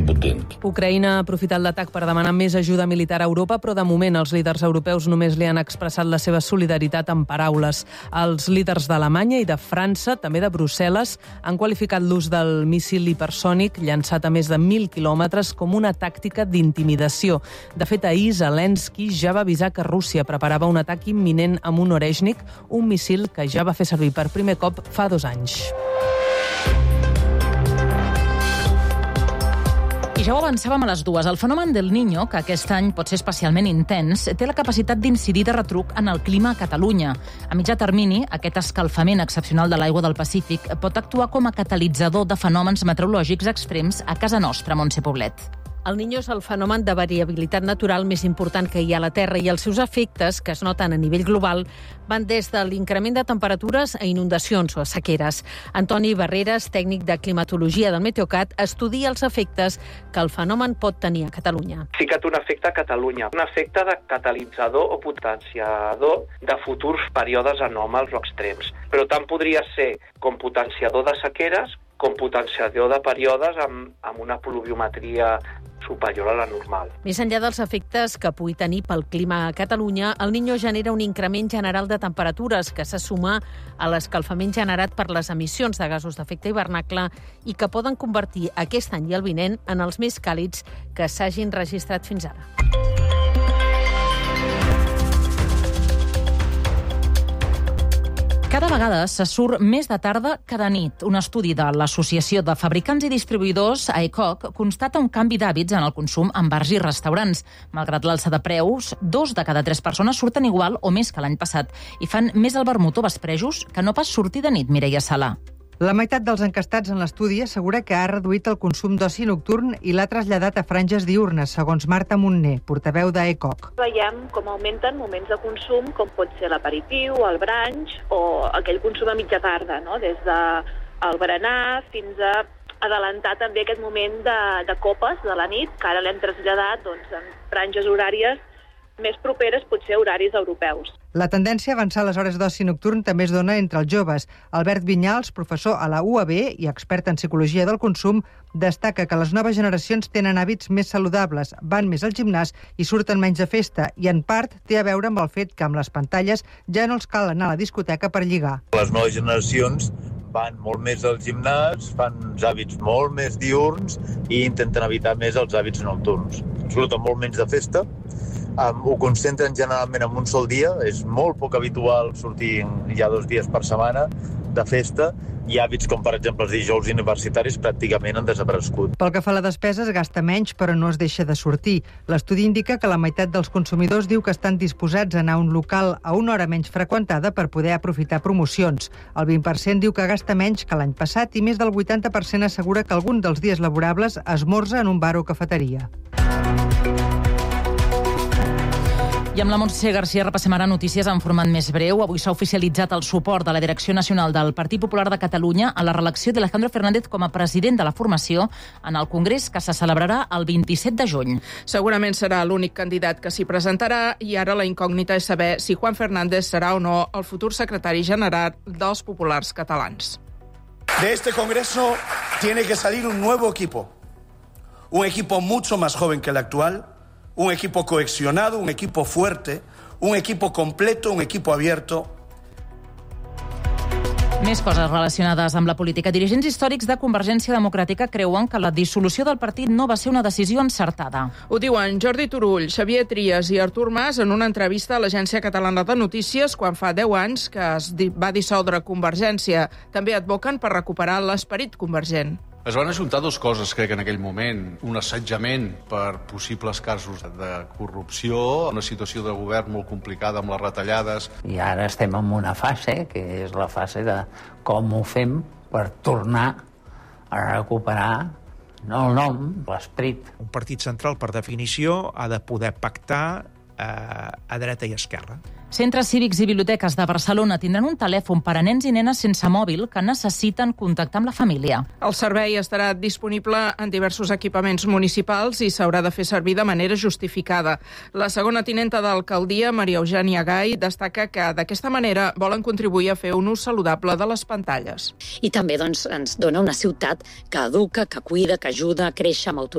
Ucraïna ha aprofitat l'atac per demanar més ajuda militar a Europa, però de moment els líders europeus només li han expressat la seva solidaritat en paraules. Els líders d'Alemanya i de França, també de Brussel·les, han qualificat l'ús del míssil hipersònic llançat a més de 1.000 quilòmetres com una tàctica d'intimidació. De fet, ahir Zelensky ja va avisar que Rússia preparava un atac imminent amb un Oreshnik, un míssil que ja va fer servir per primer cop fa 2 anys. I ja ho avançàvem a les 2. El fenomen del Niño, que aquest any pot ser especialment intens, té la capacitat d'incidir de retruc en el clima a Catalunya. A mitjà termini, aquest escalfament excepcional de l'aigua del Pacífic pot actuar com a catalitzador de fenòmens meteorològics extrems a casa nostra, Montse Poblet. El Niño és el fenomen de variabilitat natural més important que hi ha a la Terra i els seus efectes, que es noten a nivell global, van des de l'increment de temperatures a inundacions o a sequeres. Antoni Barreras, tècnic de climatologia del Meteocat, estudia els efectes que el fenomen pot tenir a Catalunya. Sí que té un efecte a Catalunya, un efecte de catalitzador o potenciador de futurs períodes anòmals o extrems. Però tant podria ser com potenciador de sequeres com potenciador de períodes amb una pluviometria superior a la normal. Més enllà dels efectes que pugui tenir pel clima a Catalunya, el Niño genera un increment general de temperatures que se suma a l'escalfament generat per les emissions de gasos d'efecte hivernacle i que poden convertir aquest any i el vinent en els més càlids que s'hagin registrat fins ara. Cada vegada se surt més de tarda que de nit. Un estudi de l'Associació de Fabricants i Distribuïdors, AECOC, constata un canvi d'hàbits en el consum en bars i restaurants. Malgrat l'alça de preus, 2 de cada 3 persones surten igual o més que l'any passat i fan més el vermut o vesprejos que no pas sortir de nit, Mireia Sala. La meitat dels encastats en l'estudi assegura que ha reduït el consum d'oci nocturn i l'ha traslladat a franges diürnes, segons Marta Montner, portaveu d'AECOC. Veiem com augmenten moments de consum, com pot ser l'aperitiu, el brunch o aquell consum a mitja tarda, no? Des del berenar fins a adelantar també aquest moment de copes de la nit, que ara l'hem traslladat en franges horàries més properes, potser horaris europeus. La tendència a avançar les hores d'oci nocturn també es dona entre els joves. Albert Vinyals, professor a la UAB i expert en psicologia del consum, destaca que les noves generacions tenen hàbits més saludables, van més al gimnàs i surten menys de festa, i en part té a veure amb el fet que amb les pantalles ja no els cal anar a la discoteca per lligar. Les noves generacions van molt més al gimnàs, fan uns hàbits molt més diürns i intenten evitar més els hàbits nocturns. Surten molt menys de festa, ho concentren generalment en un sol dia, és molt poc habitual sortir ja 2 dies per setmana de festa, i hàbits com, per exemple, els dijous universitaris pràcticament han desaparegut. Pel que fa a la despesa, es gasta menys, però no es deixa de sortir. L'estudi indica que la meitat dels consumidors diu que estan disposats a anar a un local a una hora menys freqüentada per poder aprofitar promocions. El 20% diu que gasta menys que l'any passat i més del 80% assegura que algun dels dies laborables esmorza en un bar o cafeteria. I amb la Montse Garcia repassem ara notícies en format més breu. Avui s'ha oficialitzat el suport de la Direcció Nacional del Partit Popular de Catalunya a la reelecció d'Alejandro Fernández com a president de la formació en el Congrés que se celebrarà el 27 de juny. Segurament serà l'únic candidat que s'hi presentarà i ara la incògnita és saber si Juan Fernández serà o no el futur secretari general dels populars catalans. De este Congreso tiene que salir un nuevo equipo. Un equipo mucho más joven que el actual. Un equipo cohesionado, un equipo fuerte, un equipo completo, un equipo abierto. Més coses relacionades amb la política. Dirigents històrics de Convergència Democràtica creuen que la dissolució del partit no va ser una decisió encertada. Ho diuen Jordi Turull, Xavier Trias i Artur Mas en una entrevista a l'Agència Catalana de Notícies quan fa 10 anys que es va dissoldre Convergència. També advoquen per recuperar l'esperit convergent. Es van ajuntar 2 coses, crec, en aquell moment. Un assetjament per possibles casos de corrupció, una situació de govern molt complicada amb les retallades. I ara estem en una fase, que és la fase de com ho fem per tornar a recuperar el nom, l'esperit. Un partit central, per definició, ha de poder pactar a dreta i esquerra. Centres cívics i biblioteques de Barcelona tindran un telèfon per a nens i nenes sense mòbil que necessiten contactar amb la família. El servei estarà disponible en diversos equipaments municipals i s'haurà de fer servir de manera justificada. La segona tinenta d'alcaldia, Maria Eugènia Gai, destaca que d'aquesta manera volen contribuir a fer un ús saludable de les pantalles. I també ens dona una ciutat que educa, que cuida, que ajuda a créixer amb autonomia.